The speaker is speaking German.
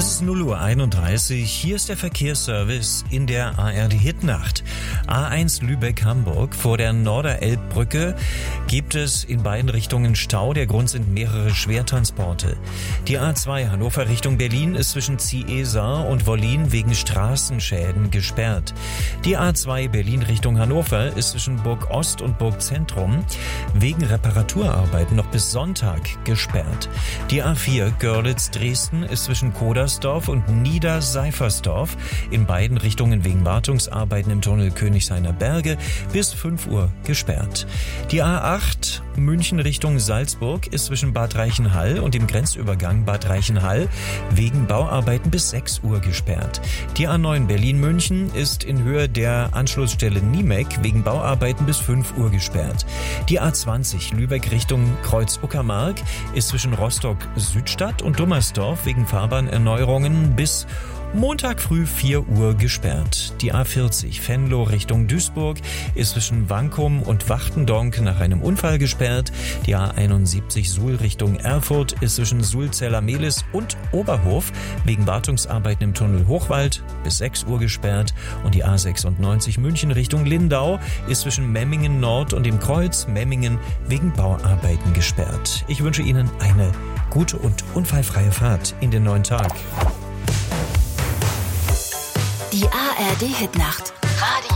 Es ist 0:31 Uhr. Hier ist der Verkehrsservice in der ARD-Hitnacht. A1 Lübeck-Hamburg vor der Norderelbbrücke gibt es in beiden Richtungen Stau. Der Grund sind mehrere Schwertransporte. Die A2 Hannover Richtung Berlin ist zwischen Ziesar und Wollin wegen Straßenschäden gesperrt. Die A2 Berlin Richtung Hannover ist zwischen Burg Ost und Burg Zentrum wegen Reparaturarbeiten noch bis Sonntag gesperrt. Die A4 Görlitz-Dresden ist zwischen Kodersdorf und Niederseifersdorf in beiden Richtungen wegen Wartungsarbeiten im Tunnel Königshainer Berge bis 5 Uhr gesperrt. Die A8 München Richtung Salzburg ist zwischen Bad Reichenhall und dem Grenzübergang Bad Reichenhall wegen Bauarbeiten bis 6 Uhr gesperrt. Die A9 Berlin-München ist in Höhe der Anschlussstelle Niemek wegen Bauarbeiten bis 5 Uhr gesperrt. Die A20 Lübeck Richtung Kreuz-Uckermark ist zwischen Rostock-Südstadt und Dummersdorf wegen Fahrbahnerneuerungen bis Montag früh 4 Uhr gesperrt. Die A40 Venlo Richtung Duisburg ist zwischen Wankum und Wachtendonk nach einem Unfall gesperrt. Die A71 Suhl Richtung Erfurt ist zwischen Suhl-Zella-Mehlis und Oberhof wegen Wartungsarbeiten im Tunnel Hochwald bis 6 Uhr gesperrt. Und die A96 München Richtung Lindau ist zwischen Memmingen Nord und dem Kreuz Memmingen wegen Bauarbeiten gesperrt. Ich wünsche Ihnen eine gute und unfallfreie Fahrt in den neuen Tag. Die ARD-Hitnacht.